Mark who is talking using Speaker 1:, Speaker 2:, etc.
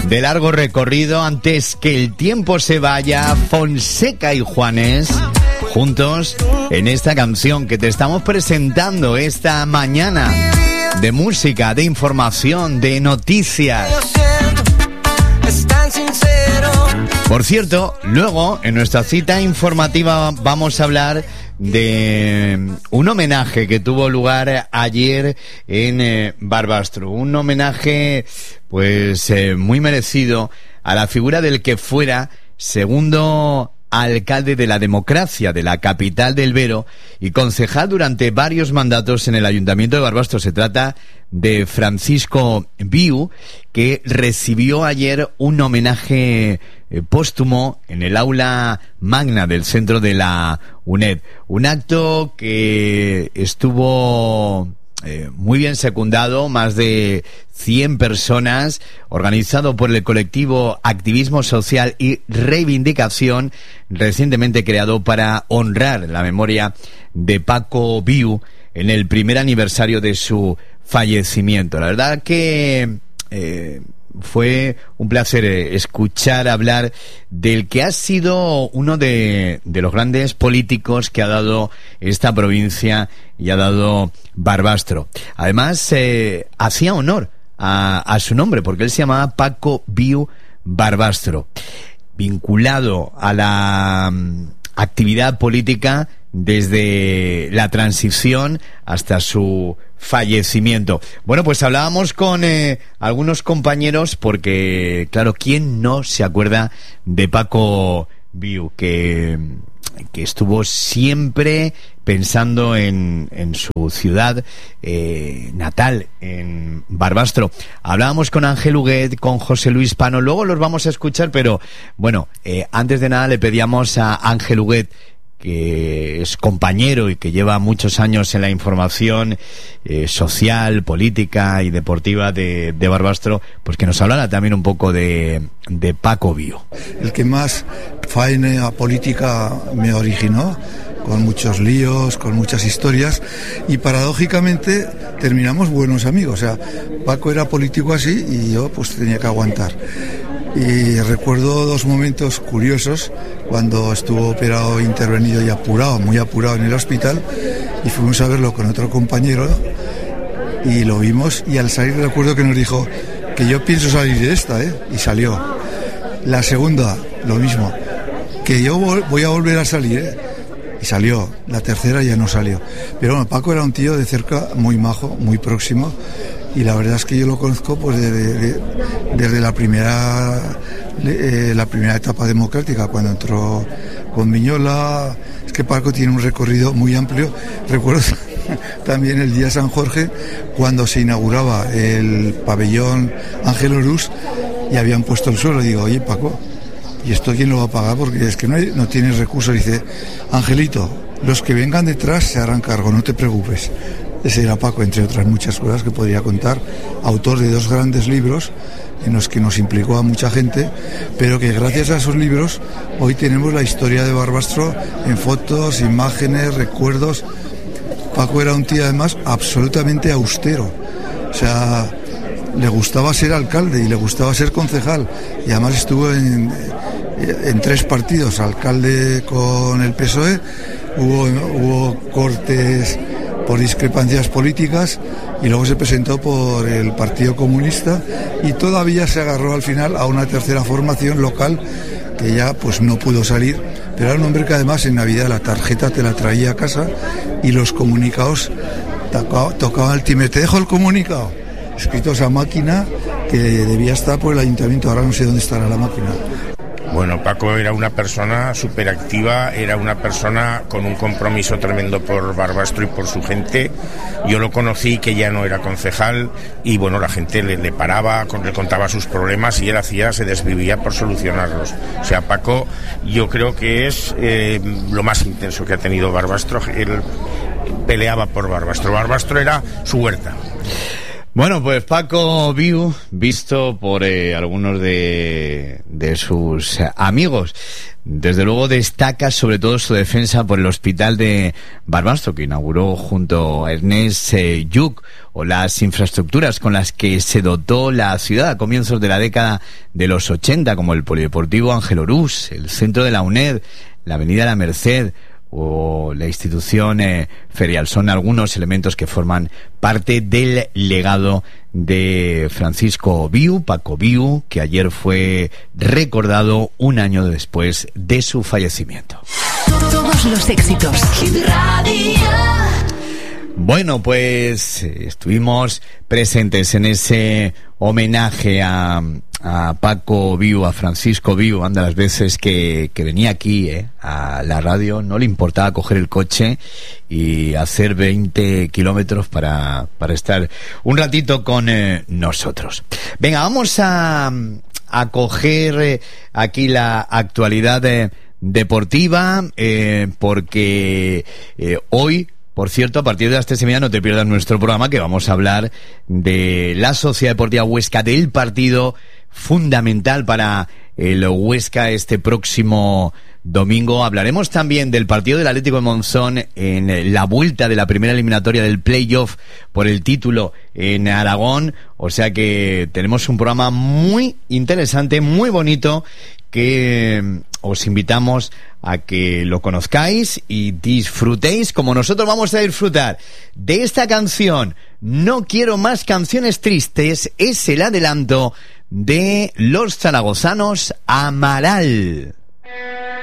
Speaker 1: de largo recorrido. Antes que el tiempo se vaya, Fonseca y Juanes juntos en esta canción que te estamos presentando esta mañana, de música, de información, de noticias. Por cierto, luego en nuestra cita informativa vamos a hablar de un homenaje que tuvo lugar ayer en Barbastro. Un homenaje pues muy merecido a la figura del que fuera segundo alcalde de la democracia de la capital del Vero y concejal durante varios mandatos en el Ayuntamiento de Barbastro. Se trata de Francisco Viu, que recibió ayer un homenaje póstumo en el aula magna del centro de la UNED. Un acto que estuvo muy bien secundado, más de 100 personas, organizado por el colectivo Activismo Social y Reivindicación, recientemente creado para honrar la memoria de Paco Viu en el primer aniversario de su fallecimiento. La verdad que fue un placer escuchar hablar del que ha sido uno de los grandes políticos que ha dado esta provincia y ha dado Barbastro. Además, hacía honor a su nombre, porque él se llamaba Paco Viu Barbastro, vinculado a la actividad política desde la transición hasta su fallecimiento. Bueno, pues hablábamos con algunos compañeros, porque claro, ¿quién no se acuerda de Paco Viu, que estuvo siempre pensando en su ciudad natal, en Barbastro? Hablábamos con Ángel Huguet, con José Luis Pano, luego los vamos a escuchar, pero bueno, antes de nada le pedíamos a Ángel Huguet, que es compañero y que lleva muchos años en la información social, política y deportiva de Barbastro, pues que nos hablara también un poco de Paco Viu.
Speaker 2: El que más faena política me originó, con muchos líos, con muchas historias, y paradójicamente terminamos buenos amigos. O sea, Paco era político así y yo pues tenía que aguantar. Y recuerdo dos momentos curiosos cuando estuvo operado, intervenido y apurado, muy apurado en el hospital, y fuimos a verlo con otro compañero y lo vimos, y al salir recuerdo que nos dijo que yo pienso salir de esta, y salió. La segunda, lo mismo, que yo voy a volver a salir, y salió. La tercera ya no salió. Pero bueno, Paco era un tío de cerca, muy majo, muy próximo, y la verdad es que yo lo conozco pues desde la primera etapa democrática, cuando entró con Miñola. Es que Paco tiene un recorrido muy amplio. Recuerdo también el día de San Jorge, cuando se inauguraba el pabellón Ángel Orús y habían puesto el suelo. Digo, oye Paco, ¿y esto quién lo va a pagar? Porque es que no tienes recursos. Dice, Angelito, los que vengan detrás se harán cargo, no te preocupes. Ese era Paco, entre otras muchas cosas que podría contar, autor de 2 grandes libros en los que nos implicó a mucha gente, pero que gracias a esos libros hoy tenemos la historia de Barbastro en fotos, imágenes, recuerdos. Paco era un tío además absolutamente austero, o sea, le gustaba ser alcalde y le gustaba ser concejal, y además estuvo en 3 partidos, alcalde con el PSOE, hubo cortes por discrepancias políticas, y luego se presentó por el Partido Comunista, y todavía se agarró al final a una tercera formación local que ya pues no pudo salir, pero era un hombre que además en Navidad la tarjeta te la traía a casa y los comunicados tocaban el timbre, te dejo el comunicado, escritos a máquina, que debía estar por el ayuntamiento, ahora no sé dónde estará la máquina.
Speaker 3: Bueno, Paco era una persona súper activa, era una persona con un compromiso tremendo por Barbastro y por su gente. Yo lo conocí, que ya no era concejal, y bueno, la gente le paraba, le contaba sus problemas y él se desvivía por solucionarlos. O sea, Paco yo creo que es lo más intenso que ha tenido Barbastro. Él peleaba por Barbastro. Barbastro era su huerta.
Speaker 1: Bueno, pues Paco Viu, visto por algunos de sus amigos, desde luego destaca sobre todo su defensa por el hospital de Barbastro, que inauguró junto a Ernest Lluch, o las infraestructuras con las que se dotó la ciudad a comienzos de la década de los 80, como el Polideportivo Ángel Orús, el centro de la UNED, la Avenida La Merced o la institución ferial. Son algunos elementos que forman parte del legado de Francisco Viu, Paco Viu, que ayer fue recordado un año después de su fallecimiento.
Speaker 4: Todos los éxitos. Hit Radio.
Speaker 1: Bueno, pues estuvimos presentes en ese homenaje a Paco Viu, a Francisco Viu. Anda, las veces que venía aquí a la radio, no le importaba coger el coche y hacer 20 kilómetros para estar un ratito con nosotros. Venga, vamos a coger aquí la actualidad deportiva, porque hoy, por cierto, a partir de las 3:30 no te pierdas nuestro programa, que vamos a hablar de la Sociedad Deportiva Huesca, del partido fundamental para el Huesca este próximo domingo. Hablaremos también del partido del Atlético de Monzón en la vuelta de la primera eliminatoria del playoff por el título en Aragón. O sea que tenemos un programa muy interesante, muy bonito, que os invitamos a que lo conozcáis y disfrutéis como nosotros vamos a disfrutar de esta canción. No quiero más canciones tristes, es el adelanto de los zaragozanos Amaral.